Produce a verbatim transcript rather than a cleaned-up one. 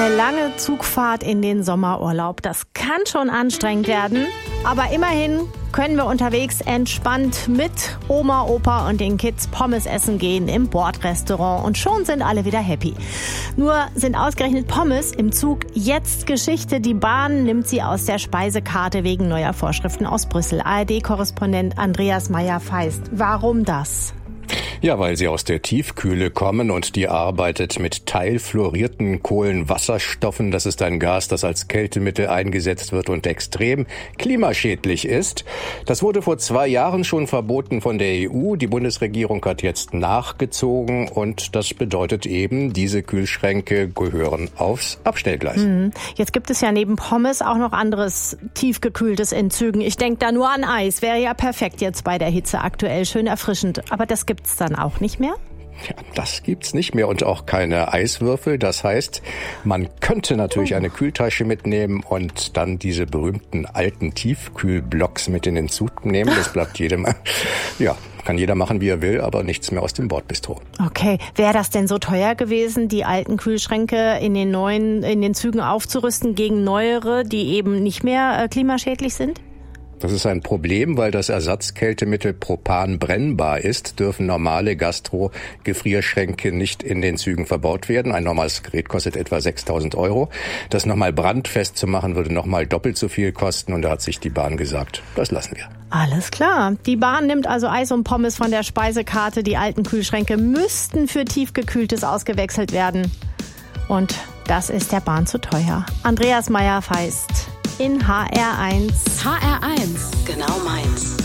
Eine lange Zugfahrt in den Sommerurlaub, das kann schon anstrengend werden. Aber immerhin können wir unterwegs entspannt mit Oma, Opa und den Kids Pommes essen gehen im Bordrestaurant. Und schon sind alle wieder happy. Nur sind ausgerechnet Pommes im Zug jetzt Geschichte. Die Bahn nimmt sie aus der Speisekarte wegen neuer Vorschriften aus Brüssel. A R D-Korrespondent Andreas Meyer-Feist. Warum das? Ja, weil sie aus der Tiefkühle kommen und die arbeitet mit teilfluorierten Kohlenwasserstoffen. Das ist ein Gas, das als Kältemittel eingesetzt wird und extrem klimaschädlich ist. Das wurde vor zwei Jahren schon verboten von der E U. Die Bundesregierung hat jetzt nachgezogen und das bedeutet eben, diese Kühlschränke gehören aufs Abstellgleis. Mhm. Jetzt gibt es ja neben Pommes auch noch anderes tiefgekühltes in Zügen. Ich denke da nur an Eis. Wäre ja perfekt jetzt bei der Hitze aktuell. Schön erfrischend. Aber das gibt's dann auch nicht mehr? Ja, das gibt's nicht mehr und auch keine Eiswürfel. Das heißt, man könnte natürlich eine Kühltasche mitnehmen und dann diese berühmten alten Tiefkühlblocks mit in den Zug nehmen. Das bleibt jedem, ja, kann jeder machen, wie er will, aber nichts mehr aus dem Bordbistro. Okay, wäre das denn so teuer gewesen, die alten Kühlschränke in den neuen, in den Zügen aufzurüsten gegen neuere, die eben nicht mehr äh, klimaschädlich sind? Das ist ein Problem, weil das Ersatzkältemittel Propan brennbar ist, dürfen normale Gastro-Gefrierschränke nicht in den Zügen verbaut werden. Ein normales Gerät kostet etwa sechstausend Euro. Das nochmal brandfest zu machen, würde nochmal doppelt so viel kosten. Und da hat sich die Bahn gesagt, das lassen wir. Alles klar. Die Bahn nimmt also Eis und Pommes von der Speisekarte. Die alten Kühlschränke müssten für tiefgekühltes ausgewechselt werden. Und das ist der Bahn zu teuer. Andreas Meyer-Feist in H R eins. H R eins, genau meins.